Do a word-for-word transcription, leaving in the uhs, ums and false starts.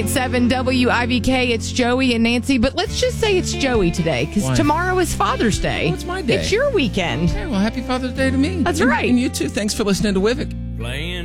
seven W I V K, it's Joey and Nancy, but let's just say it's Joey today, because Why? tomorrow is Father's Day. Oh, it's my day. It's your weekend. Hey, well, happy Father's Day to me. That's And- right. And you too. Thanks for listening to Wivik. Playing